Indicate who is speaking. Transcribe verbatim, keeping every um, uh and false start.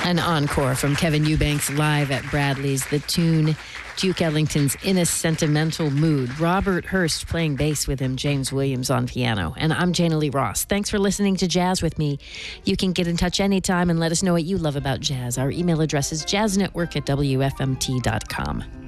Speaker 1: An encore from Kevin Eubanks live at Bradley's. The tune, Duke Ellington's In a Sentimental Mood. Robert Hurst playing bass with him, James Williams on piano. And I'm Jana Lee Ross. Thanks for listening to Jazz with me. You can get in touch anytime and let us know what you love about jazz. Our email address is jazznetwork at w f m t dot com.